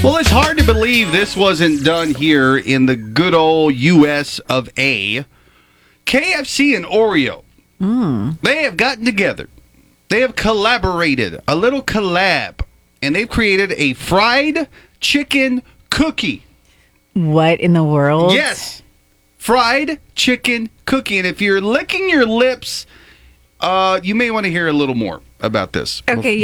Well, it's hard to believe this wasn't done here in the good old U.S. of A. KFC and Oreo, they have gotten together. They have collaborated, a little collab, and they've created a fried chicken cookie. What in the world? Yes, fried chicken cookie. And if you're licking your lips, you may want to hear a little more about this. Okay,